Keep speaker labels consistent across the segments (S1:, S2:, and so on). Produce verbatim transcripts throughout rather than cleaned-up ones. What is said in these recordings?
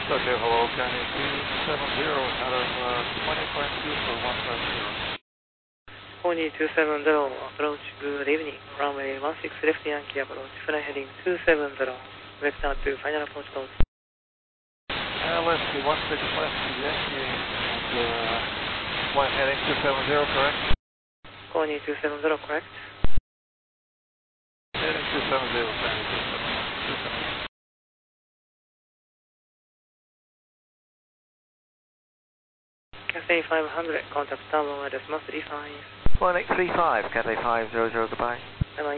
S1: Okay, hello, County two seven zero out of uh, twenty point two for one five zero.
S2: Pony two seven zero, approach, good evening, runway one six left Yankee approach, fly heading two seven zero, vector to final approach close.
S1: Uh, let's see, one six left Yankee, and uh, fly heading two seven zero, correct?
S2: Pony two seven zero, correct?
S1: Heading two seven zero, County two seven zero.
S2: Cathay five hundred, contact Tower wireless master three five.
S3: one eight three five, Cathay five hundred, goodbye.
S2: Bye-bye.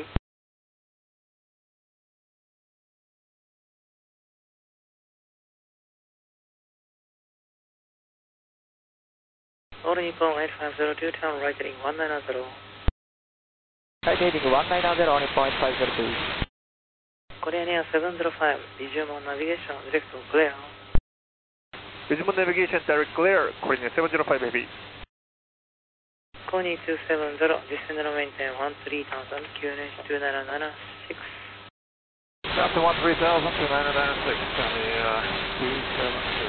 S2: All Nippon eight five zero two, turn right heading one nine zero.
S3: Right heading one nine zero, only point five zero two.
S2: Korean Air seven zero five, Digimon navigation, direct to clear.
S3: Digimon navigation, direct clear, Korean seven zero five, baby.
S2: Pony two seven zero, descend and maintain one three thousand, Q N H two nine nine six.
S1: After one three thousand, two nine nine six, County uh, two seven zero.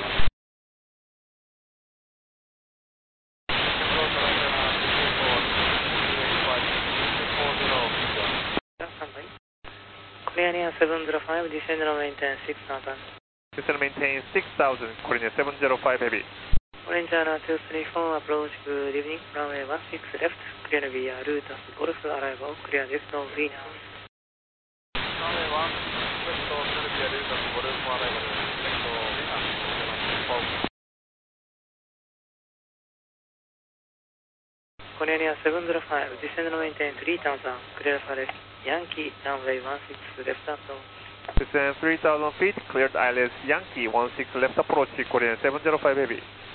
S2: Korean Air seven zero five, descend and maintain six thousand.
S3: Descend and maintain six thousand, Korean seven zero five, baby.
S2: Orange Anna two three four, approach, good evening, runway one six left, clear via route of Golf arrival, clear left of Venus.
S1: Runway one, left of clear via route of Golf arrival, left of Venus.
S2: Korean Air seven zero five, descend and maintain three thousand, clear for left, Yankee, runway one six left approach.
S3: Descend three thousand feet, cleared I L S Yankee one six left approach, Korean seven zero five, baby.